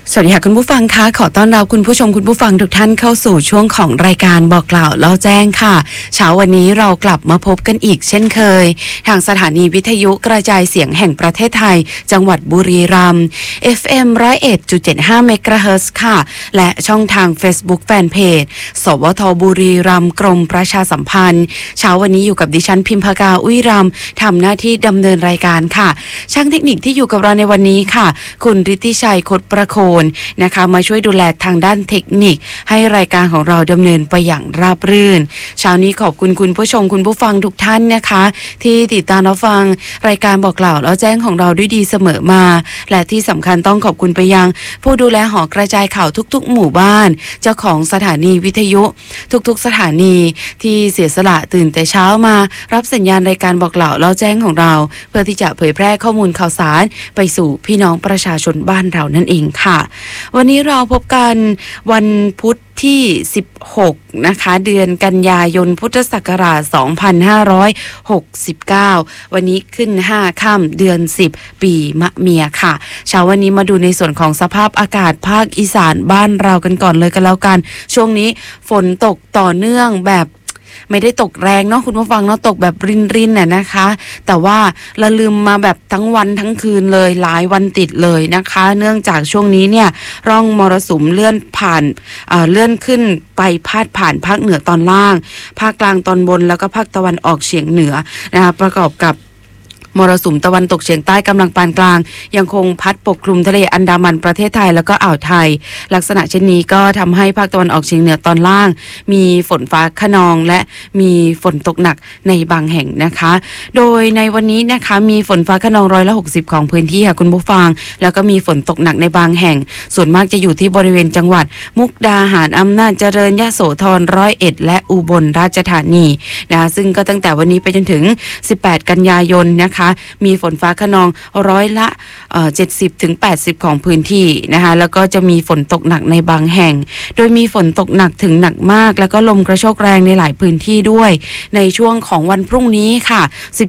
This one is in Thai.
สวัสดีค่ะคุณผู้ฟังคะขอต้อนรับคุณผู้ชมคุณผู้ฟังทุกท่านเข้าสู่ช่วงของรายการบอกกล่าวเล่าแจ้งค่ะเช้าวันนี้เรากลับมาพบกันอีกเช่นเคยทางสถานีวิทยุกระจายเสียงแห่งประเทศไทยจังหวัดบุรีรัมย์ FM 101.75 เมกะเฮิรตซ์ค่ะและช่องทาง Facebook Fanpage สวทบุรีรัมย์กรมประชาสัมพันธ์เช้าวันนี้อยู่กับดิฉันพิมพากาอุ้ยรำทำหน้าที่ดำเนินรายการค่ะช่างเทคนิคที่อยู่กับเราในวันนี้ค่ะคุณฤทธิชัยคดประโคนนะคะมาช่วยดูแลทางด้านเทคนิคให้รายการของเราดำเนินไปอย่างราบรื่นเช้านี้ขอบคุณคุณผู้ชมคุณผู้ฟังทุกท่านนะคะที่ติดตามรับฟังรายการบอกกล่าวแล้วแจ้งของเราด้วยดีเสมอมาและที่สำคัญต้องขอบคุณไปยังผู้ดูแลหอกระจายข่าวทุกๆหมู่บ้านเจ้าของสถานีวิทยุทุกๆสถานีที่เสียสละตื่นแต่เช้ามารับสัญญาณรายการบอกกล่าวแล้วแจ้งของเราเพื่อที่จะเผยแพร่ข้อมูลข่าวสารไปสู่พี่น้องประชาชนบ้านเรานั่นเองค่ะวันนี้เราพบกันวันพุธที่16นะคะเดือนกันยายนพุทธศักราช2569วันนี้ขึ้น5ค่ำเดือน10ปีมะเมียค่ะเช้าวันนี้มาดูในส่วนของสภาพอากาศภาคอีสานบ้านเรากันก่อนเลยกันแล้วกันช่วงนี้ฝนตกต่อเนื่องแบบไม่ได้ตกแรงเนาะคุณผู้ฟังเนาะตกแบบรินๆน่ะนะคะแต่ว่าละลืมมาแบบทั้งวันทั้งคืนเลยหลายวันติดเลยนะคะเนื่องจากช่วงนี้เนี่ยร่องมรสุมเลื่อนขึ้นไปพาดผ่านภาคเหนือตอนล่างภาคกลางตอนบนแล้วก็ภาคตะวันออกเฉียงเหนือนะคะประกอบกับมรสุมตะวันตกเฉียงใต้กำลังปานกลางยังคงพัดปกคลุมทะเลอันดามันประเทศไทยแล้วก็อ่าวไทยลักษณะเช่นนี้ก็ทำให้ภาคตะวันออกเฉียงเหนือตอนล่างมีฝนฟ้าคะนองและมีฝนตกหนักในบางแห่งนะคะโดยในวันนี้นะคะมีฝนฟ้าคะนอง160ของพื้นที่ค่ะคุณผู้ฟังแล้วก็มีฝนตกหนักในบางแห่งส่วนมากจะอยู่ที่บริเวณจังหวัดมุกดาหารอำนาจเจริญยโสธร101และอุบลราชธานีนะคะซึ่งก็ตั้งแต่วันนี้ไปจนถึง18กันยายนนะคะมีฝนฟ้าคะนอง70ถึง80ของพื้นที่นะคะแล้วก็จะมีฝนตกหนักในบางแห่งโดยมีฝนตกหนักถึงหนักมากแล้วก็ลมกระโชกแรงในหลายพื้นที่ด้วยในช่วงของวันพรุ่งนี้ค่ะ